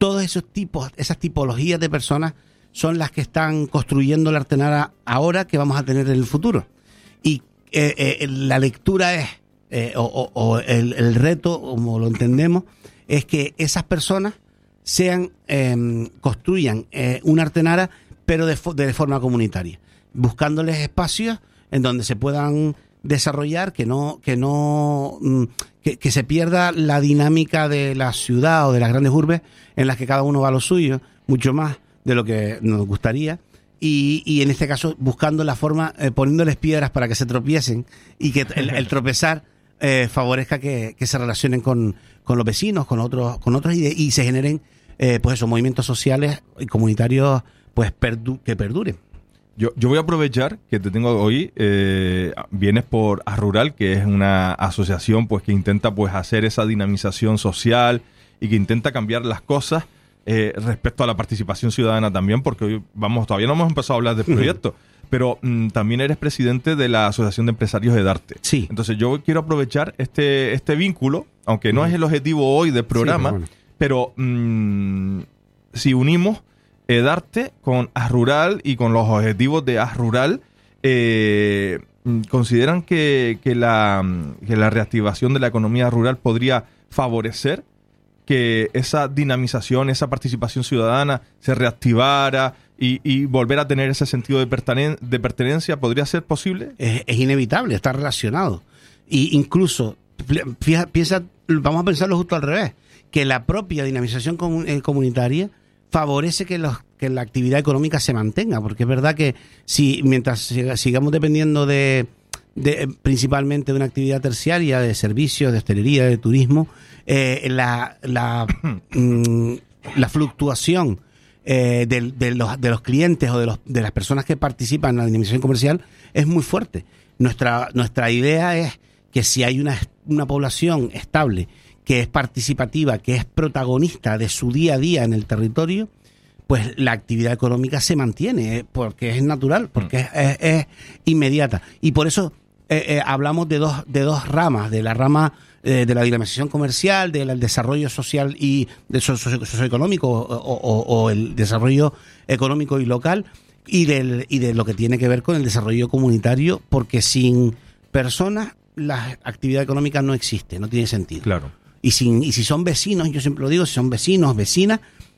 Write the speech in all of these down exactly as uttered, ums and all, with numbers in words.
todos esos tipos, esas tipologías de personas son las que están construyendo la Artenara ahora que vamos a tener en el futuro. Y eh, eh, la lectura es, eh, o, o, o el, el reto, como lo entendemos, es que esas personas sean eh, construyan eh, una Artenara, pero de, de forma comunitaria, buscándoles espacios en donde se puedan desarrollar, que no que no que, que se pierda la dinámica de la ciudad o de las grandes urbes en las que cada uno va a lo suyo, mucho más de lo que nos gustaría, y, y en este caso buscando la forma, eh, poniéndoles piedras para que se tropiecen y que el, el tropezar eh, favorezca que, que se relacionen con, con los vecinos, con otros con otros y, de, y se generen eh, pues esos movimientos sociales y comunitarios pues perdu- que perduren. Yo, yo voy a aprovechar que te tengo hoy, eh, vienes por Arrural, que es una asociación pues que intenta pues hacer esa dinamización social y que intenta cambiar las cosas eh, respecto a la participación ciudadana también, porque hoy vamos, todavía no hemos empezado a hablar del proyecto, pero mm, también eres presidente de la Asociación de Empresarios Edarte. Sí. Entonces yo quiero aprovechar este, este vínculo, aunque no es el objetivo hoy del programa, sí, pero, bueno. pero mm, si unimos Edarte con Arrural y con los objetivos de Arrural, eh, ¿consideran que, que, la, que la reactivación de la economía rural podría favorecer que esa dinamización, esa participación ciudadana se reactivara y, y volver a tener ese sentido de, pertenen- de pertenencia? ¿Podría ser posible? Es, es inevitable, está relacionado. Y incluso, fija, piensa, vamos a pensarlo justo al revés, que la propia dinamización comun- eh, comunitaria favorece que, los, que la actividad económica se mantenga, porque es verdad que si mientras sigamos dependiendo de, de principalmente de una actividad terciaria, de servicios, de hostelería, de turismo, eh, la, la, mm, la fluctuación eh, de, de, los, de los clientes o de, los, de las personas que participan en la dinamización comercial es muy fuerte. Nuestra, nuestra idea es que si hay una, una población estable, que es participativa, que es protagonista de su día a día en el territorio, pues la actividad económica se mantiene, porque es natural, porque es, es, es inmediata. Y por eso eh, eh, hablamos de dos, de dos ramas, de la rama eh, de la dinamización comercial, del desarrollo social y de socio, socioeconómico o, o, o el desarrollo económico y local, y, del, y de lo que tiene que ver con el desarrollo comunitario, porque sin personas la actividad económica no existe, no tiene sentido. Claro. Y, sin, y si son vecinos, yo siempre lo digo, si son vecinos, vecinas,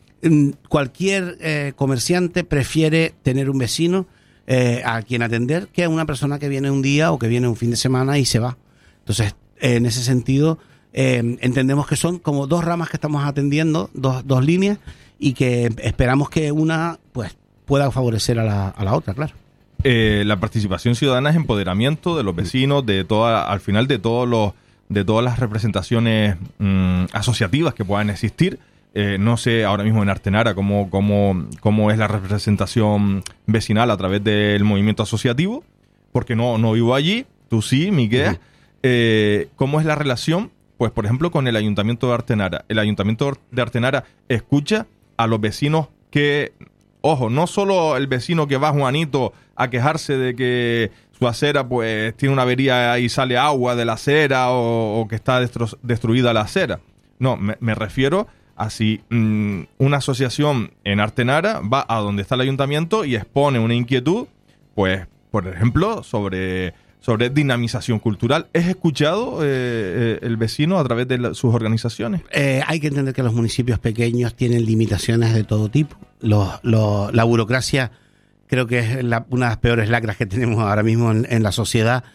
cualquier eh, comerciante prefiere tener un vecino eh, a quien atender que a una persona que viene un día o que viene un fin de semana y se va. Entonces, eh, en ese sentido, eh, entendemos que son como dos ramas que estamos atendiendo, dos, dos líneas, y que esperamos que una pues pueda favorecer a la, a la otra, claro. Eh, la participación ciudadana es empoderamiento de los vecinos, de toda, al final de todos los de todas las representaciones mmm, asociativas que puedan existir. Eh, no sé ahora mismo en Artenara cómo, cómo, cómo es la representación vecinal a través del movimiento asociativo, porque no, no vivo allí, tú sí, Miguel. Uh-huh. Eh, ¿Cómo es la relación? Pues, por ejemplo, con el Ayuntamiento de Artenara. El Ayuntamiento de Artenara escucha a los vecinos que, ojo, no solo el vecino que va, Juanito, a quejarse de que su acera pues tiene una avería y sale agua de la acera o, o que está destro- destruida la acera. No, me, me refiero a si mmm, una asociación en Artenara va a donde está el ayuntamiento y expone una inquietud, pues, por ejemplo, sobre, sobre dinamización cultural. ¿Es escuchado eh, eh, el vecino a través de la, sus organizaciones? Eh, hay que entender que los municipios pequeños tienen limitaciones de todo tipo. Los, los, la burocracia creo que es la, una de las peores lacras que tenemos ahora mismo en, en la sociedad,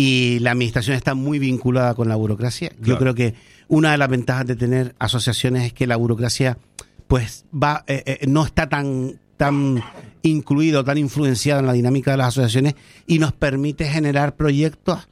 y la administración está muy vinculada con la burocracia. Yo claro. creo que una de las ventajas de tener asociaciones es que la burocracia pues va eh, eh, no está tan tan incluida o tan influenciada en la dinámica de las asociaciones, y nos permite generar proyectos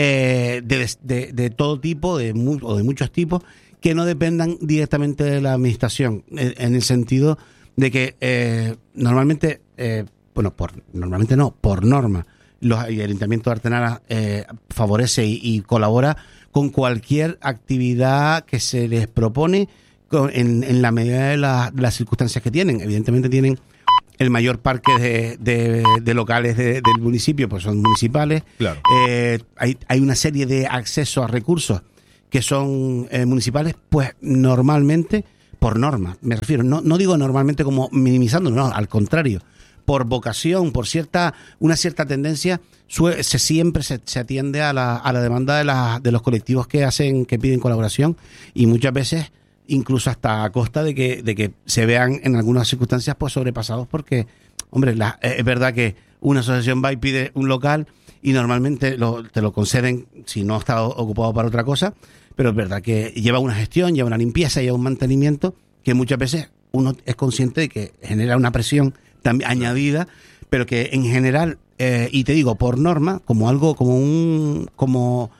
eh, de, de, de todo tipo de mu- o de muchos tipos que no dependan directamente de la administración, en, en el sentido de que eh, normalmente eh, bueno, por normalmente no, por norma, los, el Ayuntamiento de Artenara eh, favorece y, y colabora con cualquier actividad que se les propone con, en, en la medida de, la, de las circunstancias que tienen. Evidentemente tienen el mayor parque de, de, de locales de, del municipio, pues son municipales. Claro. Eh, hay, hay una serie de accesos a recursos que son eh, municipales, pues normalmente por norma, me refiero, no, no digo normalmente como minimizando, no, al contrario, por vocación, por cierta una cierta tendencia, sue, se siempre se, se atiende a la, a la demanda de, la, de los colectivos que hacen, que piden colaboración, y muchas veces incluso hasta a costa de que, de que se vean en algunas circunstancias pues sobrepasados, porque, hombre, la, es verdad que una asociación va y pide un local y normalmente lo, te lo conceden si no está ocupado para otra cosa, pero es verdad que lleva una gestión, lleva una limpieza, lleva un mantenimiento que muchas veces uno es consciente de que genera una presión también añadida, pero que en general, eh, y te digo, por norma, como algo, como un como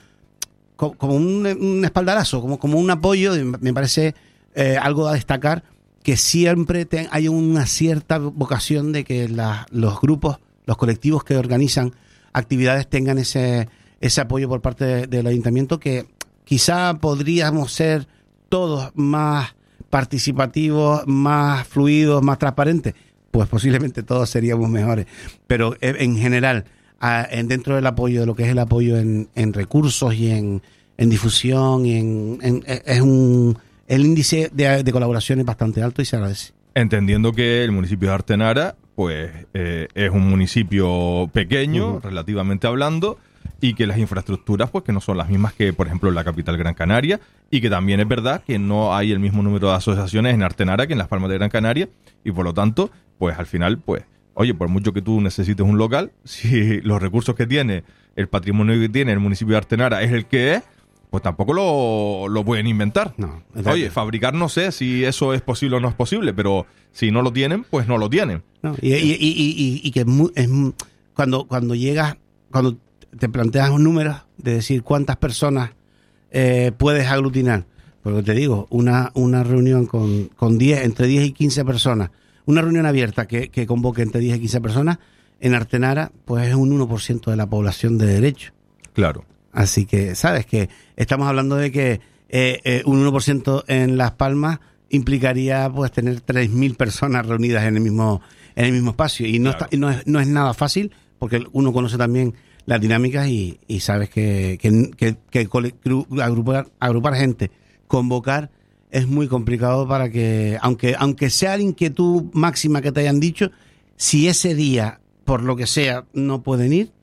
como un, un espaldarazo, como, como un apoyo, me parece eh, algo a destacar, que siempre te, hay una cierta vocación de que la, los grupos, los colectivos que organizan actividades tengan ese, ese apoyo por parte de, del ayuntamiento, que quizá podríamos ser todos más participativos, más fluidos, más transparentes, pues posiblemente todos seríamos mejores, pero en general, a, en, dentro del apoyo, de lo que es el apoyo en, en recursos y en, en difusión, y en, en, es un, el índice de, de colaboración es bastante alto y se agradece. Entendiendo que el municipio de Artenara pues eh, es un municipio pequeño, uh-huh. relativamente hablando, y que las infraestructuras pues que no son las mismas que, por ejemplo, en la capital Gran Canaria, y que también es verdad que no hay el mismo número de asociaciones en Artenara que en Las Palmas de Gran Canaria, y por lo tanto, pues al final, pues, oye, por mucho que tú necesites un local, si los recursos que tiene, el patrimonio que tiene el municipio de Artenara es el que es, pues tampoco lo, lo pueden inventar. No, oye, fabricar no sé si eso es posible o no es posible, pero si no lo tienen, pues no lo tienen. No, y, y, y, y, y que es, muy, es cuando, cuando llegas, cuando te planteas un número de decir cuántas personas eh, puedes aglutinar, porque te digo, una, una reunión con, con diez, entre diez y quince personas, una reunión abierta que, que convoque entre diez y quince personas, en Artenara, pues es un uno por ciento de la población de derecho. Claro. Así que, ¿sabes? Que estamos hablando de que eh, eh, un uno por ciento en Las Palmas implicaría pues tener tres mil personas reunidas en el mismo en el mismo espacio. Y no, claro. está, no, es, no es nada fácil, porque uno conoce también las dinámicas y, y sabes que, que, que, que agrupar, agrupar gente, convocar, es muy complicado para que, aunque, aunque sea la inquietud máxima que te hayan dicho, si ese día, por lo que sea, no pueden ir,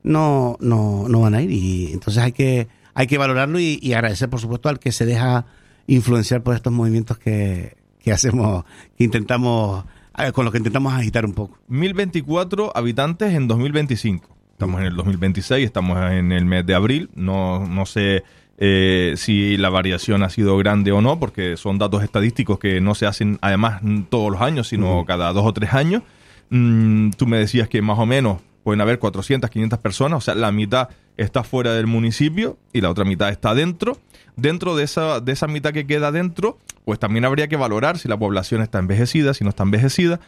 no no no van a ir, y entonces hay que hay que valorarlo y, y agradecer, por supuesto, al que se deja influenciar por estos movimientos que, que hacemos, que intentamos, con los que intentamos agitar un poco. mil veinticuatro habitantes en dos mil veinticinco. Estamos en el dos mil veintiséis, estamos en el mes de abril. No, no sé eh, si la variación ha sido grande o no, porque son datos estadísticos que no se hacen además todos los años, sino uh-huh. cada dos o tres años. Mm, tú me decías que más o menos pueden haber cuatrocientas, quinientas personas, o sea, la mitad está fuera del municipio y la otra mitad está dentro. Dentro de esa, de esa mitad que queda dentro, pues también habría que valorar si la población está envejecida, si no está envejecida.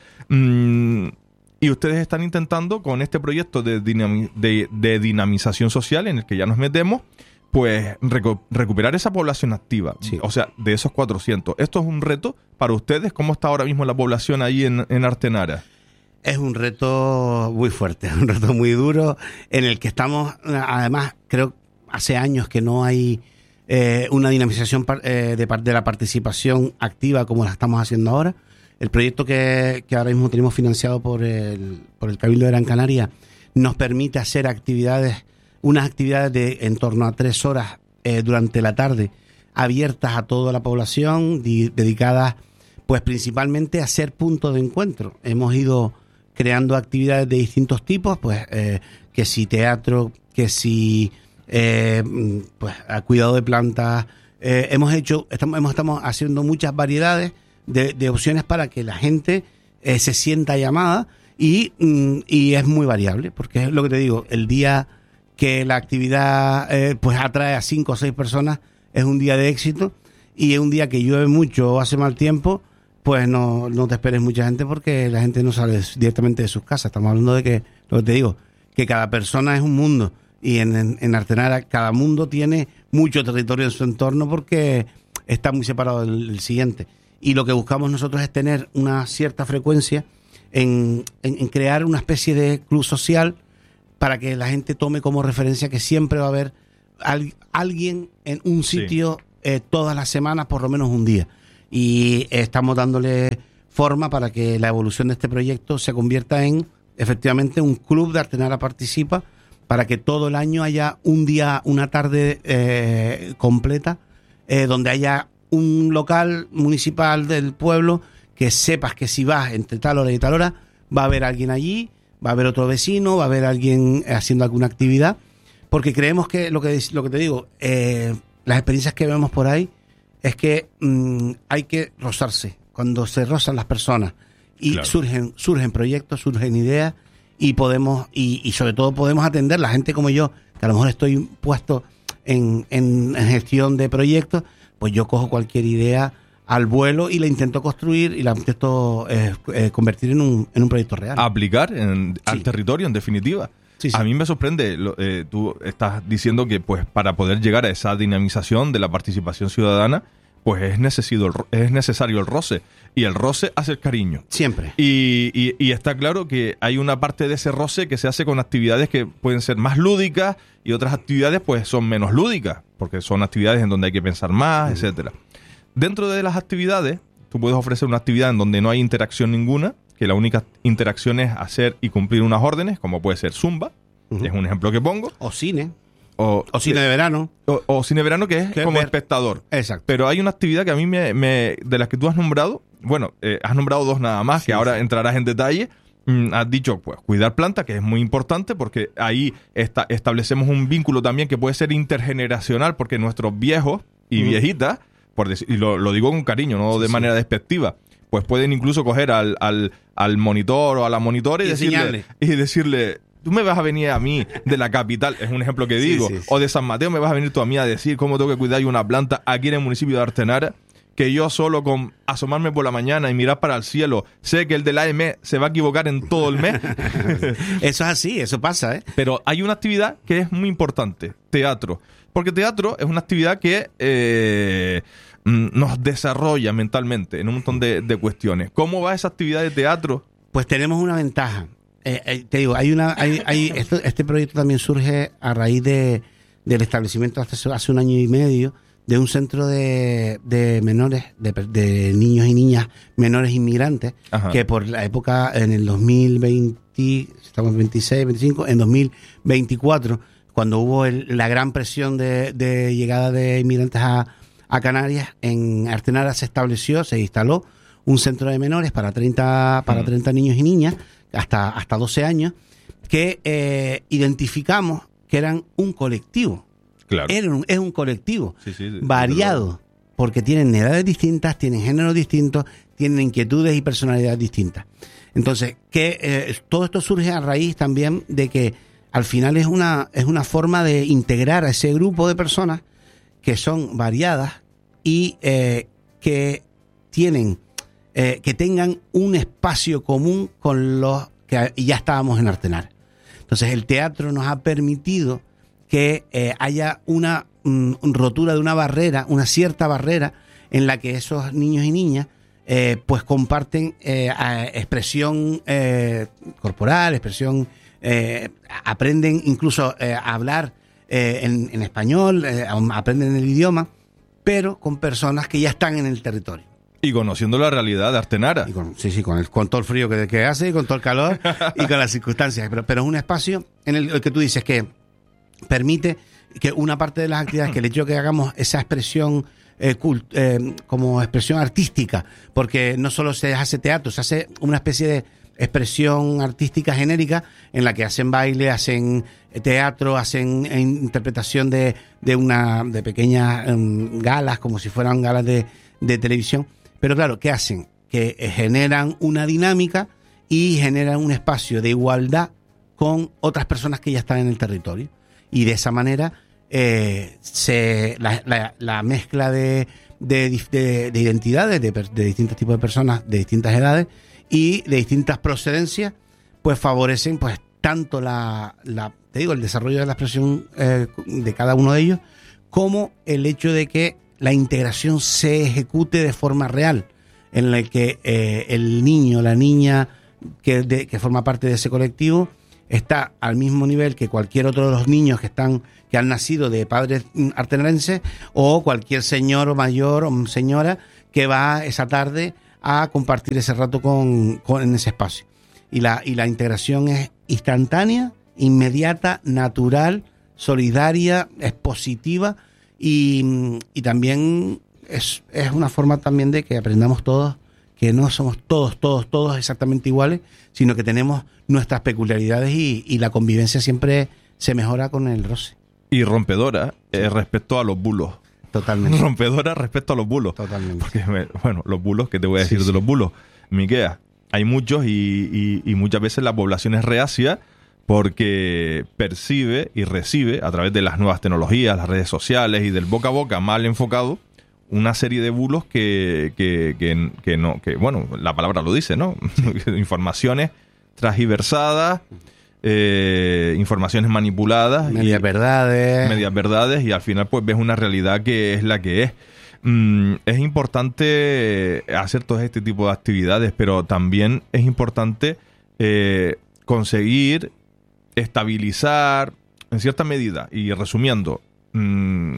Mm, y ustedes están intentando, con este proyecto de, dinami- de, de dinamización social en el que ya nos metemos, pues recu- recuperar esa población activa, sí. O sea, de esos cuatrocientos. Esto es un reto para ustedes. ¿Cómo está ahora mismo la población ahí en, en Artenara? Es un reto muy fuerte, un reto muy duro, en el que estamos, además, creo hace años que no hay eh, una dinamización eh, de, de la participación activa como la estamos haciendo ahora. El proyecto que, que ahora mismo tenemos financiado por el, por el Cabildo de Gran Canaria nos permite hacer actividades, unas actividades de en torno a tres horas eh, durante la tarde, abiertas a toda la población, di, dedicadas pues principalmente a ser punto de encuentro. Hemos ido creando actividades de distintos tipos, pues eh, que si teatro, que si eh, pues a cuidado de plantas, eh, hemos hecho, estamos, hemos, estamos haciendo muchas variedades de, de opciones para que la gente eh, se sienta llamada y, mm, y es muy variable, porque es lo que te digo, el día que la actividad eh, pues atrae a cinco o seis personas es un día de éxito, y es un día que llueve mucho o hace mal tiempo, pues no, no te esperes mucha gente, porque la gente no sale directamente de sus casas. Estamos hablando de que, lo que te digo, que cada persona es un mundo, y en, en, en Artenara cada mundo tiene mucho territorio en su entorno porque está muy separado del, del siguiente. Y lo que buscamos nosotros es tener una cierta frecuencia en, en, en crear una especie de club social para que la gente tome como referencia que siempre va a haber al, alguien en un sitio sí. eh, todas las semanas, por lo menos un día. y estamos dándole forma para que la evolución de este proyecto se convierta en efectivamente un club de Artenara Participa, para que todo el año haya un día, una tarde eh, completa, eh, donde haya un local municipal del pueblo que sepas que si vas entre tal hora y tal hora va a haber alguien allí, va a haber otro vecino, va a haber alguien haciendo alguna actividad, porque creemos que lo que, lo que te digo, eh, las experiencias que vemos por ahí es que mmm, hay que rozarse. Cuando se rozan las personas y claro. surgen surgen proyectos, surgen ideas y podemos y, y sobre todo podemos atender la gente como yo, que a lo mejor estoy puesto en, en, en gestión de proyectos, pues yo cojo cualquier idea al vuelo y la intento construir y la intento eh, eh, convertir en un, en un proyecto real. Aplicar en, sí. al territorio, en definitiva. Sí, sí. A mí me sorprende, lo, eh, tú estás diciendo que pues para poder llegar a esa dinamización de la participación ciudadana, pues es necesario, el, es necesario el roce. Y el roce hace el cariño. Siempre. Y, y, y está claro que hay una parte de ese roce que se hace con actividades que pueden ser más lúdicas y otras actividades pues son menos lúdicas, porque son actividades en donde hay que pensar más, uh-huh. etcétera. Dentro de las actividades, tú puedes ofrecer una actividad en donde no hay interacción ninguna, que la única interacción es hacer y cumplir unas órdenes, como puede ser Zumba, uh-huh. es un ejemplo que pongo. O cine. O, o cine de verano. O, o cine de verano, que es que como ver. espectador. Exacto. Pero hay una actividad que a mí me, me de las que tú has nombrado, bueno, eh, has nombrado dos nada más, sí, que ahora sí. entrarás en detalle. Mm, has dicho, pues, cuidar plantas, que es muy importante, porque ahí está, establecemos un vínculo también que puede ser intergeneracional, porque nuestros viejos y mm. viejitas, por decir, y lo, lo digo con cariño, no sí, de sí. manera despectiva, pues pueden incluso coger al, al, al monitor o a la monitora y, y decirle, y decirle... Tú me vas a venir a mí de la capital, es un ejemplo que digo, sí, sí, sí. o de San Mateo, me vas a venir tú a mí a decir cómo tengo que cuidar yo una planta aquí en el municipio de Artenara, que yo solo con asomarme por la mañana y mirar para el cielo, sé que el del A M se va a equivocar en todo el mes. Eso es así, eso pasa, ¿eh? Pero hay una actividad que es muy importante, teatro. Porque teatro es una actividad que eh, nos desarrolla mentalmente en un montón de, de cuestiones. ¿Cómo va esa actividad de teatro? Pues tenemos una ventaja. Eh, eh, te digo, hay una, hay, hay esto, este proyecto también surge a raíz de del establecimiento hace, hace un año y medio de un centro de, de menores, de, de niños y niñas menores inmigrantes, Ajá. que por la época, en el dos mil veinte, estamos en veintiséis, veinticinco, en dos mil veinticuatro, cuando hubo el, la gran presión de, de llegada de inmigrantes a, a Canarias, en Artenara se estableció, se instaló un centro de menores para treinta, para treinta niños y niñas, hasta, hasta doce años, que eh, identificamos que eran un colectivo. Claro. Era un, es un colectivo sí, sí, sí, variado, porque tienen edades distintas, tienen géneros distintos, tienen inquietudes y personalidades distintas. Entonces, que eh, todo esto surge a raíz también de que al final es una, es una forma de integrar a ese grupo de personas que son variadas y eh, que tienen Eh, que tengan un espacio común con los que ya estábamos en Artenara. Entonces el teatro nos ha permitido que eh, haya una mm, rotura de una barrera, una cierta barrera en la que esos niños y niñas eh, pues comparten eh, expresión eh, corporal, expresión, eh, aprenden incluso eh, a hablar eh, en, en español, eh, aprenden el idioma, pero con personas que ya están en el territorio. Y conociendo la realidad de Artenara. Y con, sí, sí, con, el, con todo el frío que, que hace, y con todo el calor y con las circunstancias. Pero, pero es un espacio en el, el que tú dices que permite que una parte de las actividades, que el hecho de que hagamos esa expresión eh, cult, eh, como expresión artística, porque no solo se hace teatro, se hace una especie de expresión artística genérica en la que hacen baile, hacen teatro, hacen interpretación de, de, una, de pequeñas um, galas, como si fueran galas de, de televisión. Pero claro, ¿qué hacen? Que generan una dinámica y generan un espacio de igualdad con otras personas que ya están en el territorio. Y de esa manera eh, se la, la, la mezcla de, de, de, de identidades de, de distintos tipos de personas, de distintas edades y de distintas procedencias, pues favorecen pues tanto la, la te digo, el desarrollo de la expresión eh, de cada uno de ellos, como el hecho de que la integración se ejecute de forma real, en la que eh, el niño, la niña que, de, que forma parte de ese colectivo está al mismo nivel que cualquier otro de los niños que están que han nacido de padres artenarenses, o cualquier señor o mayor o señora que va esa tarde a compartir ese rato con, con en ese espacio. Y la, y la integración es instantánea, inmediata, natural, solidaria, es positiva y, y también es, es una forma también de que aprendamos todos que no somos todos, todos, todos exactamente iguales, sino que tenemos nuestras peculiaridades y, y la convivencia siempre se mejora con el roce. Y rompedora eh, respecto a los bulos. Totalmente. Rompedora respecto a los bulos. Totalmente. Porque, bueno, los bulos, ¿qué te voy a decir sí, de sí. los bulos? Miquea, hay muchos y, y, y muchas veces la población es reacia porque percibe y recibe a través de las nuevas tecnologías, las redes sociales y del boca a boca mal enfocado, una serie de bulos que, que, que, que no, que bueno, la palabra lo dice, ¿no? Informaciones transgiversadas, eh, informaciones manipuladas. Medias y, verdades. Medias verdades y al final pues ves una realidad que es la que es. Mm, es importante hacer todo este tipo de actividades, pero también es importante eh, conseguir estabilizar en cierta medida y resumiendo, mmm,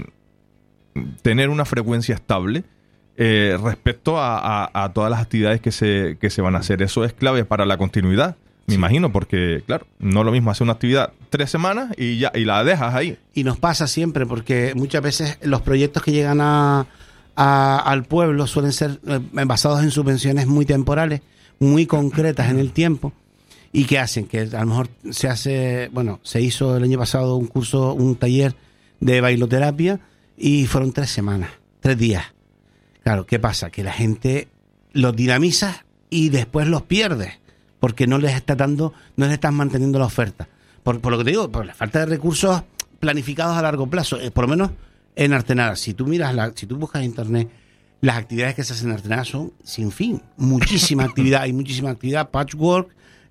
tener una frecuencia estable eh, respecto a, a, a todas las actividades que se, que se van a hacer. Eso es clave para la continuidad, me sí. imagino, porque, claro, no es lo mismo hacer una actividad tres semanas y ya y la dejas ahí. Y nos pasa siempre, porque muchas veces los proyectos que llegan a, a, al pueblo suelen ser eh, basados en subvenciones muy temporales, muy concretas en el tiempo, y que hacen que a lo mejor se hace, bueno, se hizo el año pasado un curso, un taller de bailoterapia, y fueron tres semanas, tres días. Claro, ¿qué pasa? Que la gente los dinamiza y después los pierde, porque no les está dando, no les estás manteniendo la oferta. Por, por lo que te digo, por la falta de recursos planificados a largo plazo, eh, por lo menos en Artenara. Si tú miras, la, si tú buscas en internet, las actividades que se hacen en Artenara son sin fin. Muchísima actividad, hay muchísima actividad, patchwork,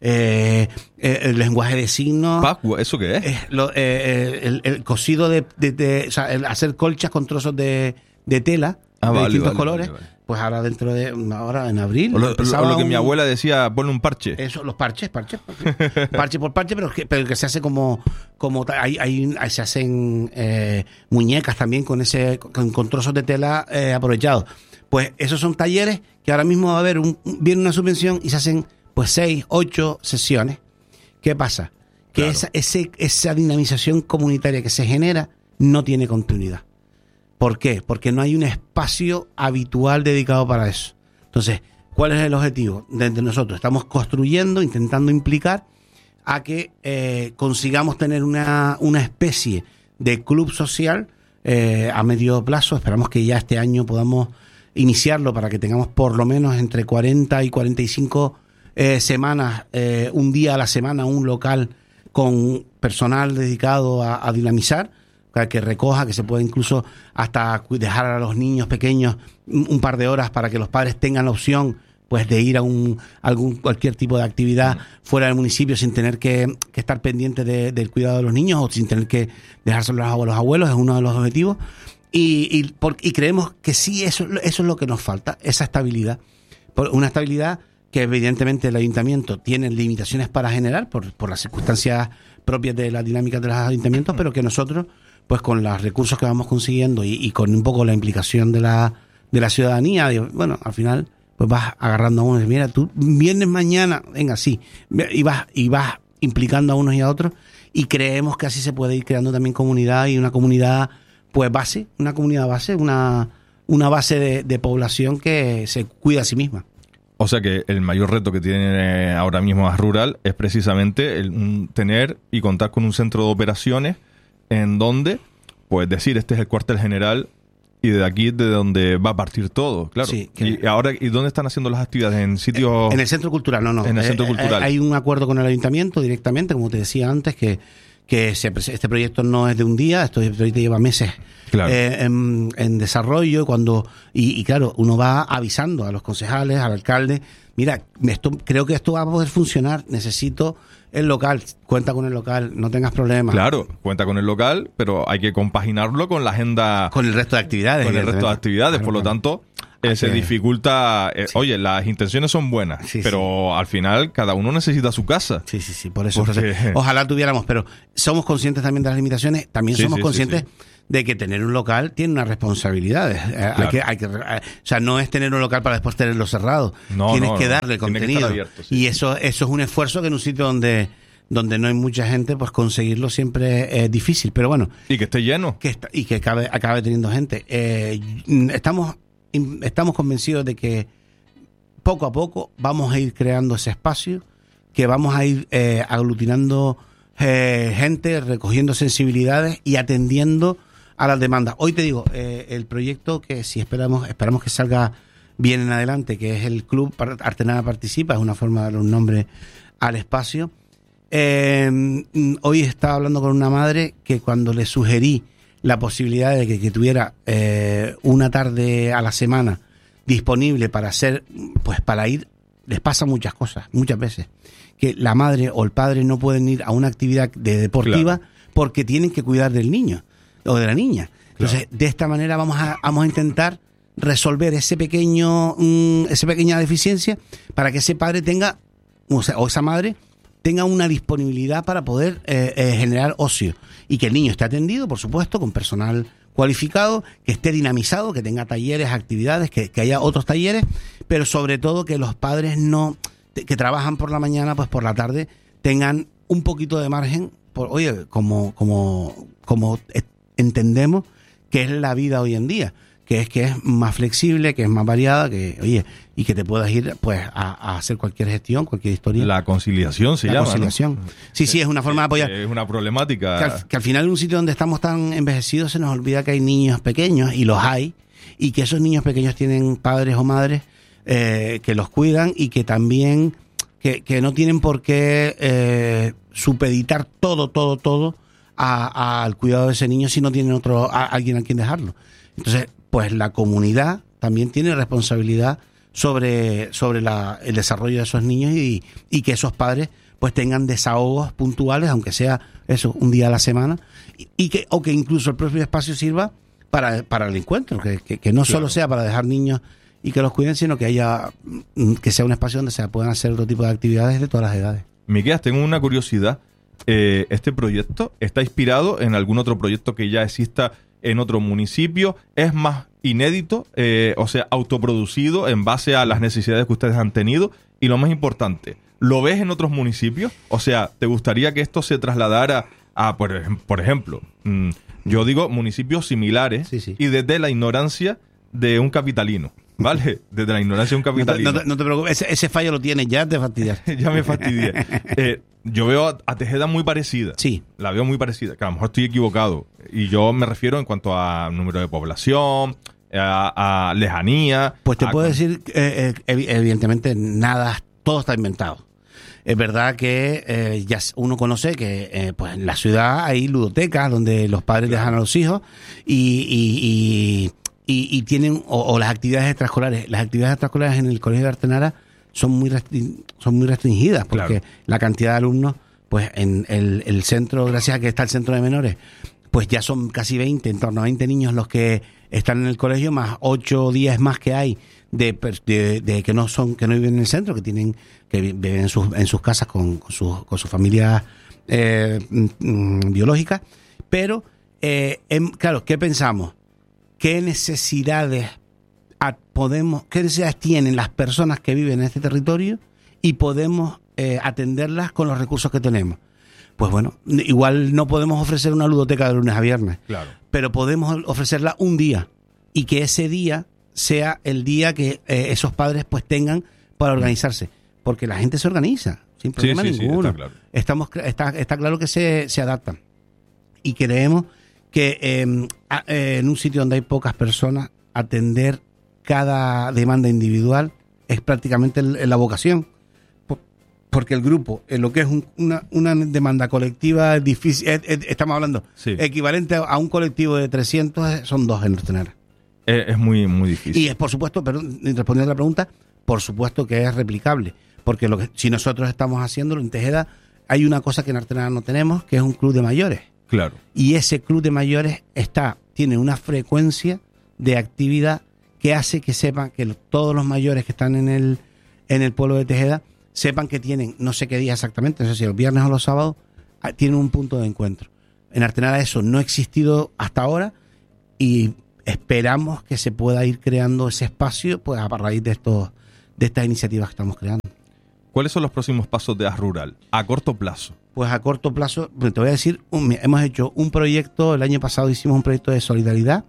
Eh, eh, el lenguaje de signos. Pacu, ¿eso qué es? Eh, lo, eh, el, el cosido de, de, de o sea, el hacer colchas con trozos de, de tela ah, de vale, distintos vale, colores. vale, vale. Pues ahora dentro de ahora en abril. O lo, o lo que un, mi abuela decía, ponle un parche. Eso, los parches, parches, parches. parche por parche, pero que, pero que se hace como, como hay, hay, hay se hacen eh, muñecas también con ese, con, con trozos de tela eh, aprovechados. Pues esos son talleres que ahora mismo va a haber un, viene una subvención y se hacen pues seis, ocho sesiones. ¿Qué pasa? Que Claro. esa, ese, esa dinamización comunitaria que se genera no tiene continuidad. ¿Por qué? Porque no hay un espacio habitual dedicado para eso. Entonces, ¿cuál es el objetivo de, de nosotros? Estamos construyendo, intentando implicar a que eh, consigamos tener una, una especie de club social eh, a medio plazo. Esperamos que ya este año podamos iniciarlo para que tengamos por lo menos entre cuarenta y cuarenta y cinco Eh, semanas, eh, un día a la semana, un local con personal dedicado a, a dinamizar, para que recoja, que se pueda incluso hasta dejar a los niños pequeños un, un par de horas para que los padres tengan la opción pues de ir a un algún cualquier tipo de actividad fuera del municipio sin tener que, que estar pendiente de, del cuidado de los niños o sin tener que dejárselo a los abuelos. Es uno de los objetivos y, y, por, y creemos que sí, eso, eso es lo que nos falta, esa estabilidad, por una estabilidad que evidentemente el ayuntamiento tiene limitaciones para generar por, por las circunstancias propias de la dinámica de los ayuntamientos, pero que nosotros, pues con los recursos que vamos consiguiendo y, y con un poco la implicación de la de la ciudadanía, de, bueno, al final pues vas agarrando a unos, mira, tú vienes mañana, venga, sí, y vas, y vas implicando a unos y a otros, y creemos que así se puede ir creando también comunidad y una comunidad, pues base, una comunidad base, una, una base de, de población que se cuida a sí misma. O sea que el mayor reto que tiene ahora mismo a Rural es precisamente el, un, tener y contar con un centro de operaciones en donde, pues decir, este es el cuartel general y de aquí es de donde va a partir todo, claro. Sí, que... Y ahora, ¿y dónde están haciendo las actividades? ¿En sitios...? En el centro cultural, no, no. En el centro eh, cultural. Hay un acuerdo con el ayuntamiento directamente, como te decía antes, que, que se, este proyecto no es de un día, esto ahorita lleva meses. Claro. Eh, en, en desarrollo cuando y, y claro, uno va avisando a los concejales, al alcalde, mira, esto, creo que esto va a poder funcionar, necesito el local, cuenta con el local, no tengas problemas. Claro, cuenta con el local, pero hay que compaginarlo con la agenda, con el resto de actividades. Con el resto de actividades, claro, por lo tanto, eh, se dificulta, eh, sí. Oye, las intenciones son buenas, sí, pero sí. Al final cada uno necesita su casa. Sí, sí, sí, por eso. Porque... Entonces, ojalá tuviéramos, pero somos conscientes también de las limitaciones, también sí, somos sí, conscientes sí, sí. de que tener un local tiene unas responsabilidades. Eh, Claro. hay que, hay que, eh, o sea, no es tener un local para después tenerlo cerrado. No, Tienes no, que no. darle Tiene que contenido. estar abierto, sí. Y eso, eso es un esfuerzo que en un sitio donde, donde no hay mucha gente, pues conseguirlo siempre es difícil. Pero bueno, Y que esté lleno. que está, y que acabe, acabe teniendo gente. Eh, estamos, estamos convencidos de que poco a poco vamos a ir creando ese espacio, que vamos a ir eh, aglutinando eh, gente, recogiendo sensibilidades y atendiendo a las demandas. Hoy te digo, eh, el proyecto que si esperamos, esperamos que salga bien en adelante, que es el Club Artenara Participa, es una forma de darle un nombre al espacio. Eh, hoy estaba hablando con una madre que cuando le sugerí la posibilidad de que, que tuviera eh, una tarde a la semana disponible para hacer, pues para ir, les pasa muchas cosas, muchas veces, que la madre o el padre no pueden ir a una actividad de deportiva Claro. porque tienen que cuidar del niño o de la niña. Entonces, Claro. de esta manera vamos a, vamos a intentar resolver ese pequeño, mm, esa pequeña deficiencia para que ese padre tenga, o sea, o esa madre tenga una disponibilidad para poder eh, eh, generar ocio y que el niño esté atendido, por supuesto, con personal cualificado, que esté dinamizado, que tenga talleres, actividades, que, que haya otros talleres, pero sobre todo que los padres no que trabajan por la mañana, pues por la tarde tengan un poquito de margen, por, oye, como como como entendemos que es la vida hoy en día, que es que es más flexible, que es más variada, que oye, y que te puedas ir pues a, a hacer cualquier gestión, cualquier historia. La conciliación se La llama. conciliación. ¿no? Sí, sí, es una forma de apoyar. Es una problemática. Que al, que al final en un sitio donde estamos tan envejecidos se nos olvida que hay niños pequeños, y los hay, y que esos niños pequeños tienen padres o madres eh, que los cuidan y que también, que, que no tienen por qué eh, supeditar todo, todo, todo a, a, al cuidado de ese niño si no tienen otro a, alguien a quien dejarlo. Entonces, pues la comunidad también tiene responsabilidad sobre, sobre la, el desarrollo de esos niños y, y que esos padres pues tengan desahogos puntuales, aunque sea eso, un día a la semana, y, y que, o que incluso el propio espacio sirva para, para el encuentro, que, que, que no Claro. solo sea para dejar niños y que los cuiden, sino que haya, que sea un espacio donde se puedan hacer otro tipo de actividades de todas las edades. Miquel, tengo una curiosidad. Eh, ¿Este proyecto está inspirado en algún otro proyecto que ya exista en otro municipio? ¿Es más inédito, eh, o sea, autoproducido en base a las necesidades que ustedes han tenido? Y lo más importante, ¿lo ves en otros municipios? O sea, ¿te gustaría que esto se trasladara a, por, ejem- por ejemplo, mmm, yo digo municipios similares, Sí, sí. y desde la ignorancia de un capitalino, ¿vale? Desde la ignorancia de un No te, capitalino. no te- no te preocupes, ese, ese fallo lo tienes, ya te fastidias. Ya me fastidié. Eh, yo veo a, a Tejeda muy parecida. Sí. La veo muy parecida, que a lo mejor estoy equivocado. Y yo me refiero en cuanto a número de población, a, a lejanía. Pues te a- puedo decir, eh, eh, evi- evidentemente, nada, todo está inventado. Es verdad que eh, ya uno conoce que eh, pues en la ciudad hay ludotecas donde los padres Claro. dejan a los hijos y, y, y, y, y tienen, o, o las actividades extraescolares. Las actividades extraescolares en el Colegio de Artenara son muy restri- son muy restringidas porque Claro. la cantidad de alumnos, pues en el, el centro, gracias a que está el centro de menores, pues ya son casi veinte, en torno a veinte niños los que están en el colegio, más ocho o diez más que hay de, per- de, de que no son, que no viven en el centro, que tienen, que vi- viven en sus, en sus casas con, con sus con sus familias eh, mm, mm, biológicas. Pero, eh, em, claro, ¿qué pensamos? ¿Qué necesidades a- podemos, qué necesidades tienen las personas que viven en este territorio y podemos eh, atenderlas con los recursos que tenemos? Pues bueno, igual no podemos ofrecer una ludoteca de lunes a viernes, Claro. pero podemos ofrecerla un día y que ese día sea el día que eh, esos padres pues tengan para organizarse, porque la gente se organiza sin problema sí, sí, ninguno. está claro. Estamos está, está claro que se, se adaptan y creemos que eh, a- eh, en un sitio donde hay pocas personas, atender cada demanda individual es prácticamente el- la vocación. Por- Porque el grupo, en lo que es un- una, una demanda colectiva es difícil, es- es- estamos hablando, Sí. equivalente a un colectivo de trescientos, eh, son dos en Artenara. Es, es muy, muy difícil. Y es, por supuesto, perdón, respondiendo a la pregunta, por supuesto que es replicable, porque lo que, si nosotros estamos haciéndolo en Tejeda, hay una cosa que en Artenara no tenemos, que es un club de mayores. Claro. Y ese club de mayores está tiene una frecuencia de actividad que hace que sepan que lo- todos los mayores que están en el en el pueblo de Tejeda sepan que tienen, no sé qué día exactamente, no sé si los viernes o los sábados, ah, tienen un punto de encuentro. En Artenara eso no ha existido hasta ahora y esperamos que se pueda ir creando ese espacio pues a raíz de estos de estas iniciativas que estamos creando. ¿Cuáles son los próximos pasos de AsRural a corto plazo? Pues a corto plazo, te voy a decir, un, hemos hecho un proyecto, el año pasado hicimos un proyecto de solidaridad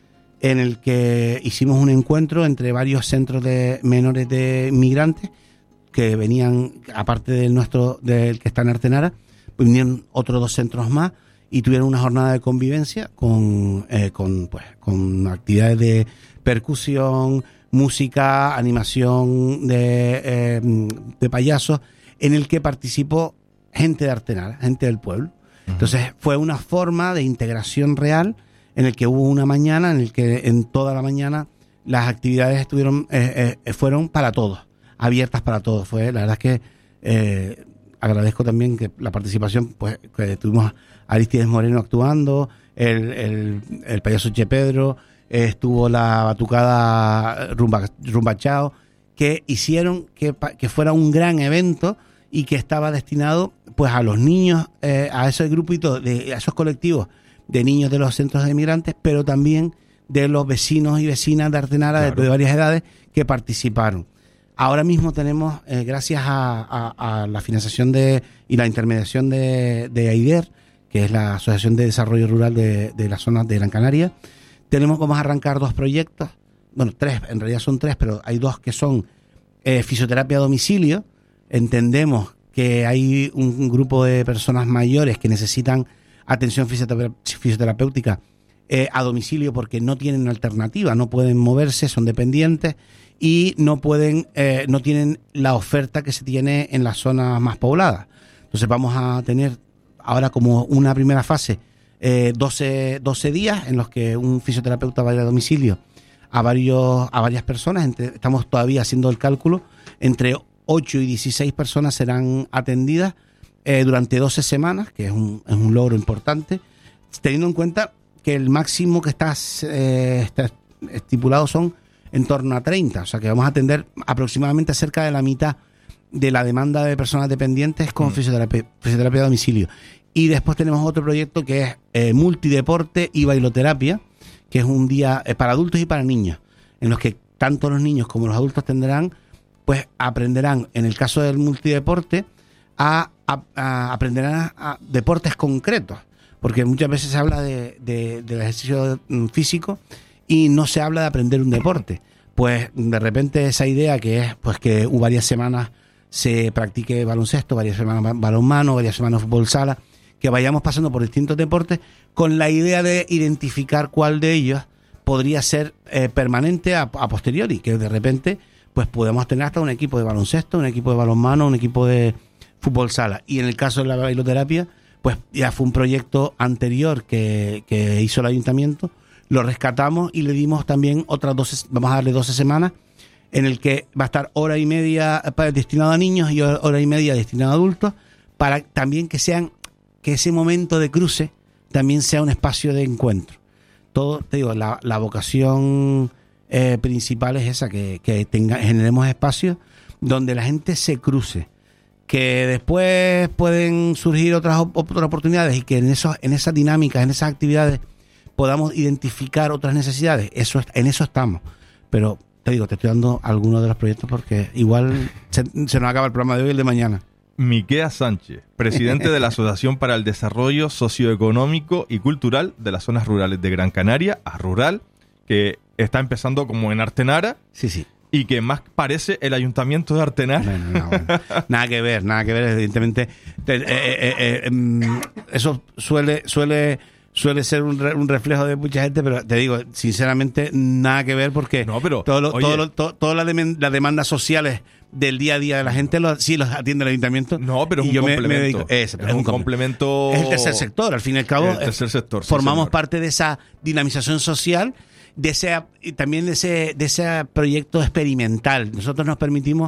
en el que hicimos un encuentro entre varios centros de menores de migrantes que venían, aparte del nuestro, del que está en Artenara, pues vinieron otros dos centros más y tuvieron una jornada de convivencia con, eh, con, pues, con actividades de percusión, música, animación de, eh, de payasos, en el que participó gente de Artenara, gente del pueblo. Entonces fue una forma de integración real en el que hubo una mañana, en el que en toda la mañana las actividades estuvieron eh, eh, fueron para todos, abiertas para todos. Fue la verdad es que eh, agradezco también que la participación, pues que tuvimos a Aristides Moreno actuando, el, el, el payaso Che Pedro, eh, estuvo la batucada Rumba, Rumba Chao, que hicieron que, que fuera un gran evento y que estaba destinado pues a los niños, eh, a ese grupito, de, a esos colectivos de niños de los centros de inmigrantes, pero también de los vecinos y vecinas de Artenara, claro, de, de varias edades que participaron. Ahora mismo tenemos, eh, gracias a, a, a la financiación de y la intermediación de, de AIDER, que es la Asociación de Desarrollo Rural de, de las zonas de Gran Canaria, tenemos vamos a arrancar dos proyectos, bueno, tres, en realidad son tres, pero hay dos que son eh, fisioterapia a domicilio. Entendemos que hay un, un grupo de personas mayores que necesitan atención fisioterapéutica eh, a domicilio porque no tienen alternativa, no pueden moverse, son dependientes y no pueden, eh, no tienen la oferta que se tiene en las zonas más pobladas. Entonces vamos a tener ahora como una primera fase eh, doce, doce días en los que un fisioterapeuta va a ir a domicilio a varios a varias personas. Entre, estamos todavía haciendo el cálculo, entre ocho y dieciséis personas serán atendidas eh, durante doce semanas, que es un, es un logro importante, teniendo en cuenta que el máximo que está, eh, está estipulado son en torno a treinta, o sea que vamos a atender aproximadamente cerca de la mitad de la demanda de personas dependientes con mm. fisioterapia, fisioterapia a domicilio. Y después tenemos otro proyecto que es eh, multideporte y bailoterapia, que es un día eh, para adultos y para niños, en los que tanto los niños como los adultos tendrán, pues aprenderán, en el caso del multideporte, a, a, a aprenderán a, a deportes concretos, porque muchas veces se habla de, de, del ejercicio físico y no se habla de aprender un deporte. Pues de repente esa idea que es pues que varias semanas se practique baloncesto, varias semanas balonmano, varias semanas fútbol sala, que vayamos pasando por distintos deportes con la idea de identificar cuál de ellos podría ser eh, permanente a, a posteriori, que de repente pues podemos tener hasta un equipo de baloncesto, un equipo de balonmano, un equipo de fútbol sala. Y en el caso de la bailoterapia, pues ya fue un proyecto anterior que, que hizo el ayuntamiento, lo rescatamos y le dimos también otras doce, vamos a darle doce semanas, en el que va a estar hora y media destinado a niños y hora y media destinado a adultos, para también que sean, que ese momento de cruce también sea un espacio de encuentro. Todo, te digo, la, la vocación eh, principal es esa, que, que tenga, generemos espacios donde la gente se cruce, que después pueden surgir otras, otras oportunidades y que en, esos, en esas dinámicas, en esas actividades, podamos identificar otras necesidades. Eso, en eso estamos. Pero te digo, te estoy dando algunos de los proyectos porque igual se, se nos acaba el programa de hoy y el de mañana. Miquea Sánchez, presidente de la Asociación para el Desarrollo Socioeconómico y Cultural de las Zonas Rurales de Gran Canaria, AsRural, que está empezando como en Artenara. Sí, sí. Y que más parece el Ayuntamiento de Artenara. Bueno, no, bueno. Nada que ver, nada que ver, evidentemente. Eh, eh, eh, eh, eh, eso suele, suele, suele ser un, re, un reflejo de mucha gente, pero te digo, sinceramente, nada que ver porque no, pero, todo lo, oye, todo lo, to, todas las de, las demandas sociales del día a día de la gente lo, sí los atiende el Ayuntamiento. No, pero es un complemento. Me, me dedico, es, es, es un complemento. Es el tercer sector, al fin y al cabo. El tercer sector. Formamos sí, parte de esa dinamización social, de ese, y también de ese, de ese proyecto experimental. Nosotros nos permitimos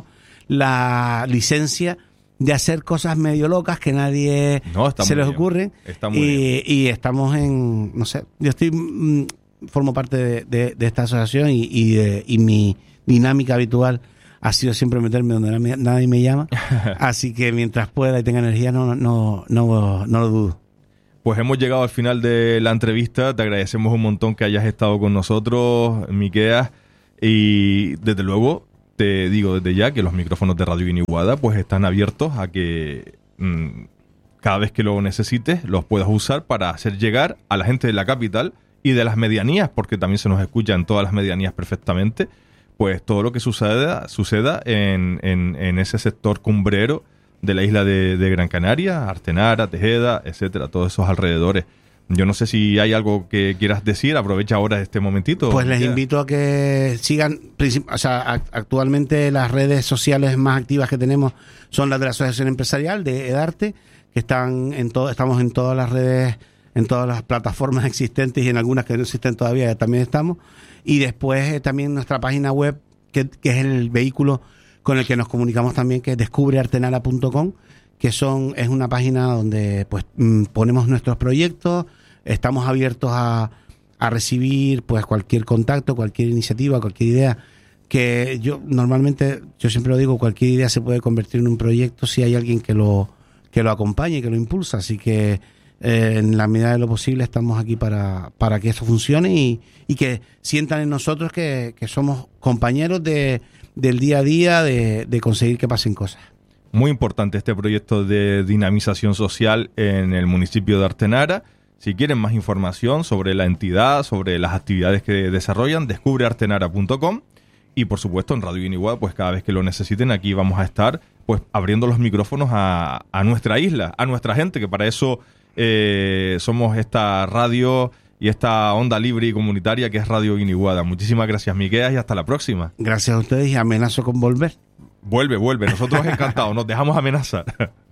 la licencia de hacer cosas medio locas que nadie no, se les ocurren. Está muy y, bien. y estamos en, no sé, yo estoy mm, formo parte de, de, de esta asociación y, y, de, y mi dinámica habitual ha sido siempre meterme donde nadie, nadie me llama. Así que mientras pueda y tenga energía, no, no, no, no lo dudo. pues hemos llegado al final de la entrevista. Te agradecemos un montón que hayas estado con nosotros, Miqueas, y desde luego te digo desde ya que los micrófonos de Radio Guiniguada pues están abiertos a que mmm, cada vez que lo necesites los puedas usar para hacer llegar a la gente de la capital y de las medianías, porque también se nos escucha en todas las medianías perfectamente, pues todo lo que suceda, suceda en, en, en ese sector cumbrero de la isla de, de Gran Canaria, Artenara, Tejeda, etcétera, todos esos alrededores. Yo no sé si hay algo que quieras decir, aprovecha ahora este momentito. Pues les invito a que sigan, o sea, actualmente las redes sociales más activas que tenemos son las de la Asociación Empresarial de Edarte, que están en todo, estamos en todas las redes, en todas las plataformas existentes y en algunas que no existen todavía también estamos. Y después eh, también nuestra página web, que, que es el vehículo con el que nos comunicamos también, que es descubre artenara punto com, que son es una página donde pues mm, ponemos nuestros proyectos, estamos abiertos a, a recibir pues cualquier contacto, cualquier iniciativa, cualquier idea, que yo normalmente, yo siempre lo digo, cualquier idea se puede convertir en un proyecto si hay alguien que lo, que lo acompañe, que lo impulsa, así que eh, en la medida de lo posible estamos aquí para, para que esto funcione y, y que sientan en nosotros que, que somos compañeros de del día a día de, de conseguir que pasen cosas. Muy importante este proyecto de dinamización social en el municipio de Artenara. Si quieren más información sobre la entidad, sobre las actividades que desarrollan, descubre artenara punto com, y por supuesto en Radio Guiniguada, pues cada vez que lo necesiten aquí vamos a estar pues abriendo los micrófonos a, a nuestra isla, a nuestra gente, que para eso eh, somos esta radio y esta onda libre y comunitaria que es Radio Guiniguada. Muchísimas gracias, Miqueas, y hasta la próxima. Gracias a ustedes y amenazo con volver. Vuelve, vuelve. Nosotros encantados. Nos dejamos amenazar.